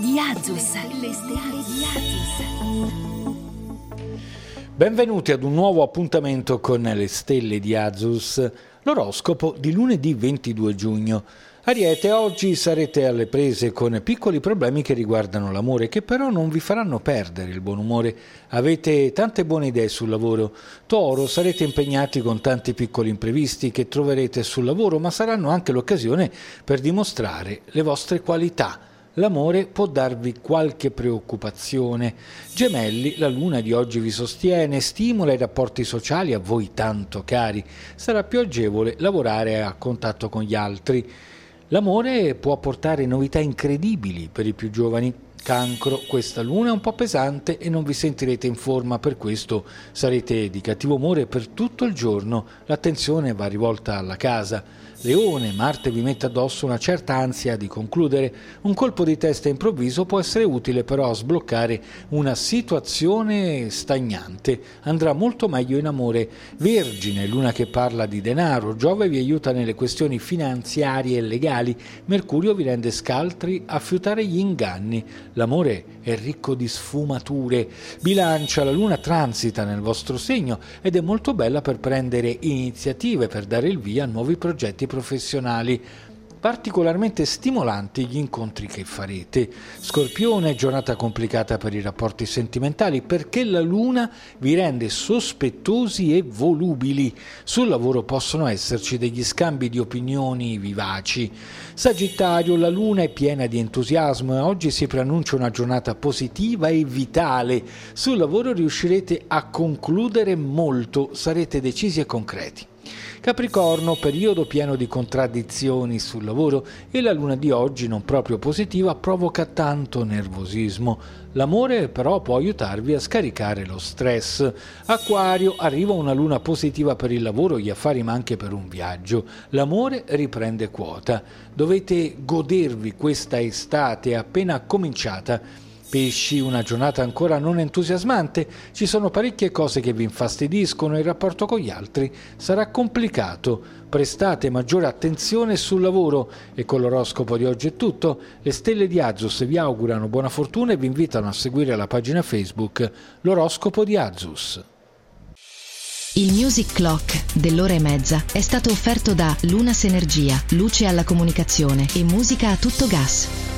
di Azus. Benvenuti ad un nuovo appuntamento con le stelle di Azus, l'oroscopo di lunedì 22 giugno. Ariete, oggi sarete alle prese con piccoli problemi che riguardano l'amore, che però non vi faranno perdere il buon umore. Avete tante buone idee sul lavoro. Toro, sarete impegnati con tanti piccoli imprevisti che troverete sul lavoro, ma saranno anche l'occasione per dimostrare le vostre qualità. L'amore può darvi qualche preoccupazione. Gemelli, la luna di oggi vi sostiene, stimola i rapporti sociali a voi tanto cari. Sarà più agevole lavorare a contatto con gli altri. L'amore può portare novità incredibili per i più giovani. Cancro, questa luna è un po' pesante e non vi sentirete in forma, per questo sarete di cattivo umore per tutto il giorno. L'attenzione va rivolta alla casa. Leone, Marte vi mette addosso una certa ansia di concludere. Un colpo di testa improvviso può essere utile però a sbloccare una situazione stagnante. Andrà molto meglio in amore. Vergine, luna che parla di denaro. Giove vi aiuta nelle questioni finanziarie e legali. Mercurio vi rende scaltri a fiutare gli inganni. L'amore è ricco di sfumature. Bilancia, la luna transita nel vostro segno ed è molto bella per prendere iniziative, per dare il via a nuovi progetti professionali. Particolarmente stimolanti gli incontri che farete. Scorpione, giornata complicata per i rapporti sentimentali perché la luna vi rende sospettosi e volubili. Sul lavoro possono esserci degli scambi di opinioni vivaci. Sagittario, la luna è piena di entusiasmo e oggi si preannuncia una giornata positiva e vitale. Sul lavoro riuscirete a concludere molto, sarete decisi e concreti. Capricorno, periodo pieno di contraddizioni sul lavoro e la luna di oggi, non proprio positiva, provoca tanto nervosismo. L'amore però può aiutarvi a scaricare lo stress. Acquario, arriva una luna positiva per il lavoro, gli affari ma anche per un viaggio. L'amore riprende quota. Dovete godervi questa estate appena cominciata. Pesci, una giornata ancora non entusiasmante, ci sono parecchie cose che vi infastidiscono e il rapporto con gli altri sarà complicato. Prestate maggiore attenzione sul lavoro e con l'oroscopo di oggi è tutto. Le stelle di Azus vi augurano buona fortuna e vi invitano a seguire la pagina Facebook L'oroscopo di Azus. Il Music Clock dell'ora e mezza è stato offerto da Lunas Energia, luce alla comunicazione e musica a tutto gas.